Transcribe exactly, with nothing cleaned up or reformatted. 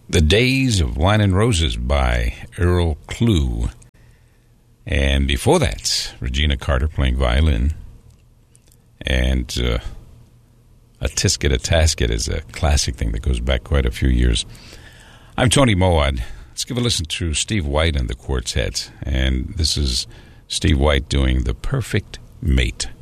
The Days of Wine and Roses by Earl Klugh. And before that, Regina Carter playing violin. And uh, A Tisket, a Tasket is a classic thing that goes back quite a few years. I'm Tony Moad. Let's give a listen to Steve White and the Quartet. And this is Steve White doing The Perfect Mate.